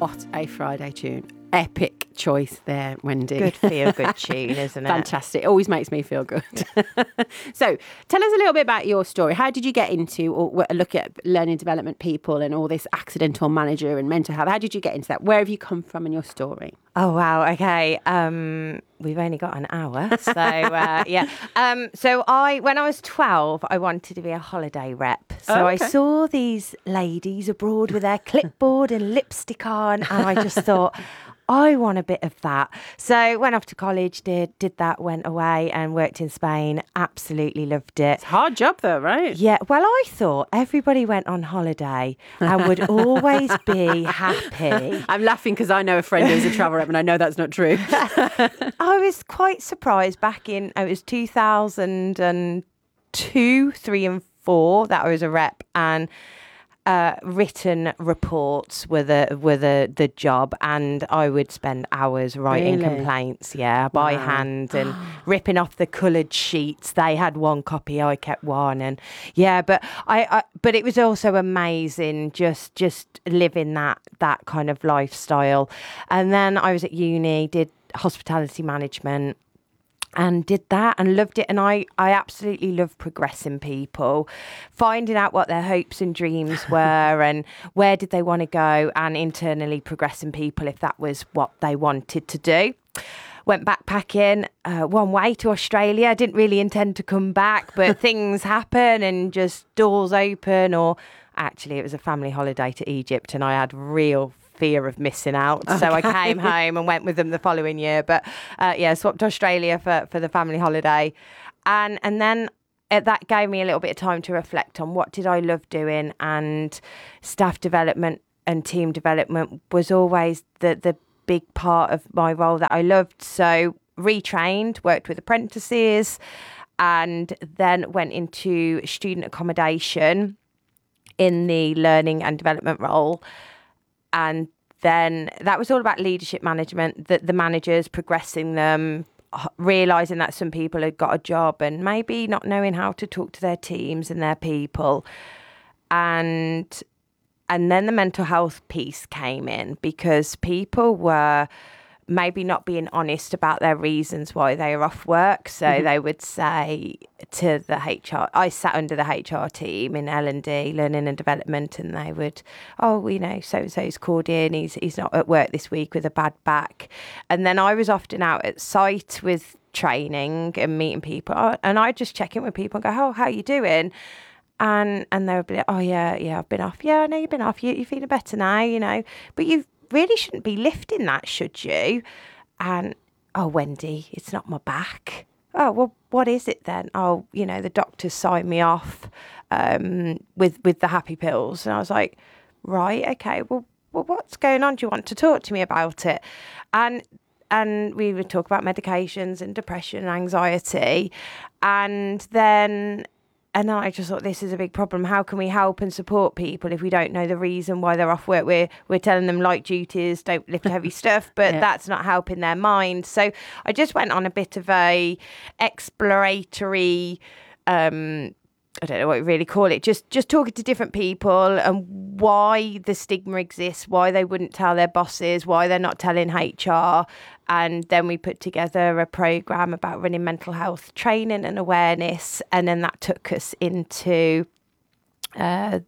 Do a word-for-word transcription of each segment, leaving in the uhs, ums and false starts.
What a Friday tune. Epic choice there, Wendy. Good feel good tune, isn't it? Fantastic. It always makes me feel good. So tell us a little bit about your story. How did you get into or look at learning development people and all this accidental manager and mental health? How did you get into that? Where have you come from in your story? Oh, wow. Okay. Um, we've only got an hour. So, uh, yeah. Um, so I, when I was twelve, I wanted to be a holiday rep. So Oh, okay. I saw these ladies abroad with their clipboard and lipstick on, and I just thought, I want a bit of that. So went off to college, did did that, went away and worked in Spain. Absolutely loved it. It's a hard job though, right? Yeah, well, I thought everybody went on holiday and would always be happy. I'm laughing because I know a friend who's a travel rep and I know that's not true. I was quite surprised back in, it was two thousand two, three and four that I was a rep, and Uh, written reports were the were the, the job, and I would spend hours writing Really? complaints, yeah, by Wow. hand and ripping off the coloured sheets. They had one copy, I kept one, and yeah, but I, I but it was also amazing just just living that that kind of lifestyle. And then I was at uni, did hospitality management. And did that and loved it. And I, I absolutely love progressing people, finding out what their hopes and dreams were and where did they want to go, and internally progressing people if that was what they wanted to do. Went backpacking uh, one way to Australia. I didn't really intend to come back, but things happen and just doors open. Or actually, it was a family holiday to Egypt, and I had real fear of missing out. Okay. So I came home and went with them the following year. But uh, yeah, swapped Australia for, for the family holiday. And and then uh, that gave me a little bit of time to reflect on what did I love doing, and staff development and team development was always the, the big part of my role that I loved. So retrained, worked with apprentices, and then went into student accommodation in the learning and development role. And then that was all about leadership management, the, the managers, progressing them, realising that some people had got a job and maybe not knowing how to talk to their teams and their people. And and then the mental health piece came in, because people were maybe not being honest about their reasons why they were off work. So mm-hmm. they would say to the H R, I sat under the H R team in L and D, learning and development, and they would, oh, you know, so-and-so's called in, he's, he's not at work this week with a bad back. And then I was often out at site with training and meeting people, and I'd just check in with people and go, oh, how are you doing? And and they would be like, oh, yeah, yeah, I've been off. Yeah, I know you've been off. You, you're feeling better now, you know, but you've really shouldn't be lifting that, should you? And oh, Wendy, it's not my back. Oh, well, what is it then? Oh, you know, the doctor signed me off um, with with the happy pills, and I was like, right, okay, well, well, what's going on? Do you want to talk to me about it? And and we would talk about medications and depression and anxiety, and then. And I just thought, this is a big problem. How can we help and support people if we don't know the reason why they're off work? We're, we're telling them light duties, don't lift heavy stuff, but yeah. that's not helping their mind. So I just went on a bit of a exploratory, um, I don't know what you really call it, just just talking to different people and why the stigma exists, why they wouldn't tell their bosses, why they're not telling H R. And then we put together a programme about running mental health training and awareness. And then that took us into uh,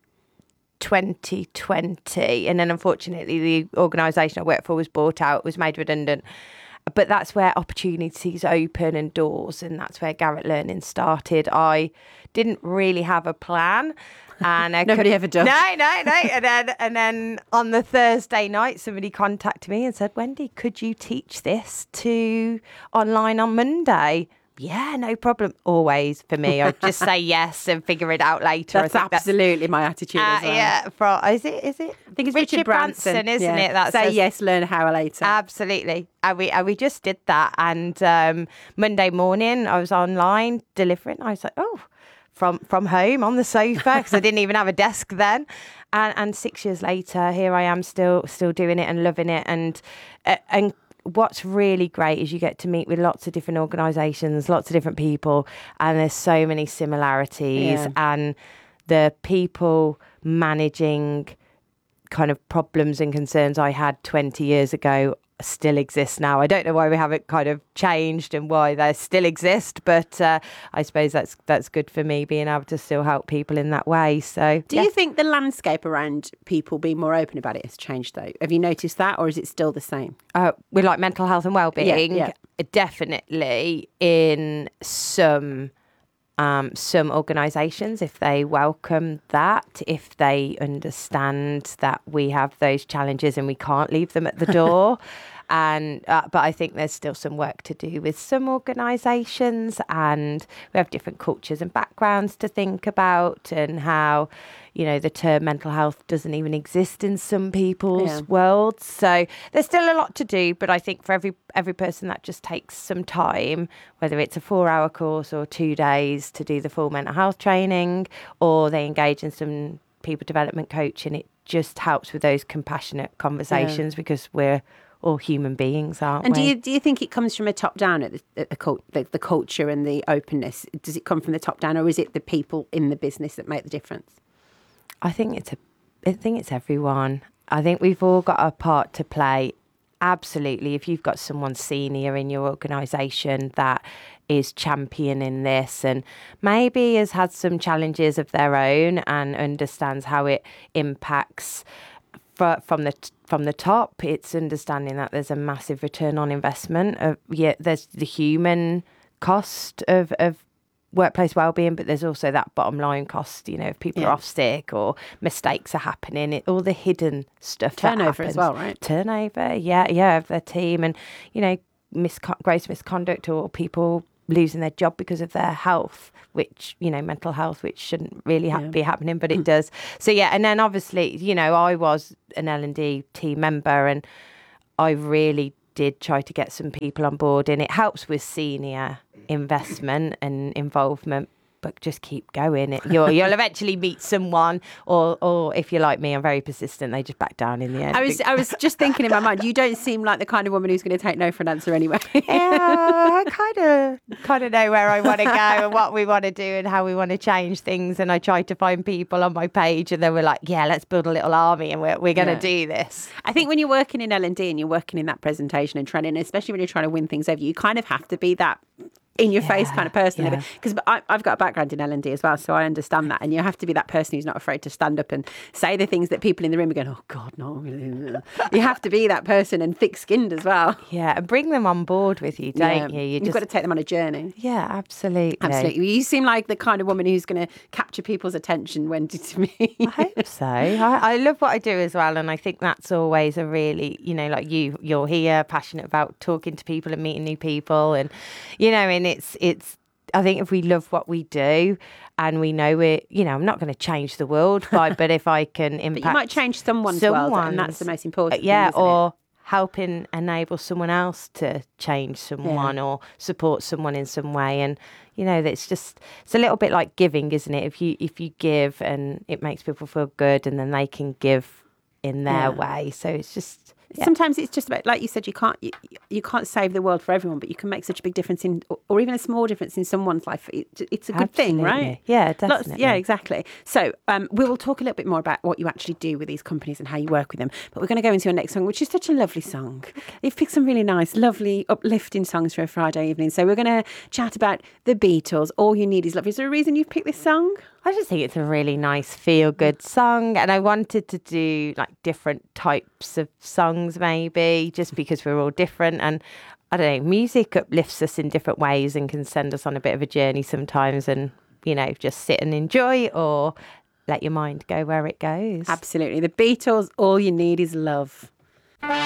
twenty twenty. And then unfortunately, the organisation I worked for was bought out, was made redundant. But that's where opportunities open and doors. And that's where Garrett Learning started. I didn't really have a plan. And I Nobody could, ever does. No, no, no. And then, and then on the Thursday night, somebody contacted me and said, Wendy, could you teach this to online on Monday? Yeah, no problem. Always for me. I just say yes and figure it out later. That's I think absolutely that's, my attitude uh, as well. Yeah, for, is it? Is it? I think it's Richard, Richard Branson, Branson, isn't yeah. it? That say says, yes, learn how later. Absolutely. And we, and we just did that. And um, Monday morning, I was online delivering. I was like, oh, from from home on the sofa, because I didn't even have a desk then. And and six years later, here I am still still doing it and loving it. And uh, and what's really great is you get to meet with lots of different organisations, lots of different people, and there's so many similarities. Yeah. And the people managing kind of problems and concerns I had twenty years ago still exist now. I don't know why we haven't kind of changed and why they still exist, but uh, I suppose that's that's good for me being able to still help people in that way. So, do yeah. you think the landscape around people being more open about it has changed though? Have you noticed that, or is it still the same? Uh, with like mental health and well-being, Yeah, yeah. definitely in some um, some organisations, if they welcome that, if they understand that we have those challenges and we can't leave them at the door. And uh, but I think there's still some work to do with some organisations, and we have different cultures and backgrounds to think about, and how, you know, the term mental health doesn't even exist in some people's Yeah. worlds. So there's still a lot to do, but I think for every every person that just takes some time, whether it's a four hour course or two days to do the full mental health training, or they engage in some people development coaching, it just helps with those compassionate conversations, because we're all human beings, aren't And we? do you do you think it comes from a top down at the at the, cult, the the culture and the openness? Does it come from the top down, or is it the people in the business that make the difference? I think it's a, I think it's everyone. I think we've all got a part to play. Absolutely. If you've got someone senior in your organisation that is championing this and maybe has had some challenges of their own and understands how it impacts fr- from the t- from the top, it's understanding that there's a massive return on investment. Of, yeah, there's the human cost of, of workplace wellbeing, but there's also that bottom line cost. You know, if people Yeah. are off sick or mistakes are happening, it, all the hidden stuff that Turnover as happens. well, right? Turnover, yeah, yeah, of their team, and you know, misco- gross misconduct, or people losing their job because of their health, which, you know, mental health, which shouldn't really ha- Yeah. be happening, but it does. So yeah, and then obviously, you know, I was an L and D team member, and I really did try to get some people on board, and it helps with senior investment and involvement. But just keep going. It, you'll you'll eventually meet someone, or or if you're like me, I'm very persistent. They just back down in the end. I was I was just thinking in my mind, you don't seem like the kind of woman who's going to take no for an answer anyway. Yeah, I kind of kind of know where I want to go and what we want to do and how we want to change things. And I tried to find people on my page, and they were like, "Yeah, let's build a little army, and we're we're going to Yeah. do this." I think when you're working in L and D and you're working in that presentation and training, especially when you're trying to win things over, you kind of have to be that in your face Yeah, kind of person. yeah. Because I've got a background in L and D as well, so I understand that. And you have to be that person who's not afraid to stand up and say the things that people in the room are going, oh, God, no. You have to be that person, and thick-skinned as well. Yeah, and bring them on board with you, don't Yeah. you? You You've just got to take them on a journey. yeah, absolutely, Absolutely. You seem like the kind of woman who's going to capture people's attention, Wendy, to me. I hope so. I, I love what I do as well, and I think that's always a really, you know, like you, you're here, passionate about talking to people and meeting new people, and you know, and it's it's. I think if we love what we do, and we know it, you know, I'm not going to change the world, by, but if I can impact, But you might change someone's, world, and that's the most important. yeah, thing, isn't it? or helping enable someone else to change someone or support someone in some way. And you know, it's just, it's a little bit like giving, isn't it? If you if you give and it makes people feel good, and then they can give in their Yeah. way. So it's just yeah. Sometimes it's just about, like you said, you can't you, you can't save the world for everyone, but you can make such a big difference in, or, or even a small difference in someone's life. It, it's a good thing, right? Absolutely. Yeah, Lots- definitely. yeah, exactly. So um, we will talk a little bit more about what you actually do with these companies and how you work with them. But we're going to go into your next song, which is such a lovely song. You've picked some really nice, lovely, uplifting songs for a Friday evening. So we're going to chat about the Beatles. All You Need Is Love. Is there a reason you've picked this song? I just think it's a really nice feel-good song, and I wanted to do like different types of songs, maybe just because we're all different. And I don't know, music uplifts us in different ways and can send us on a bit of a journey sometimes, and you know, just sit and enjoy, or let your mind go where it goes. Absolutely. The Beatles, All You Need Is Love.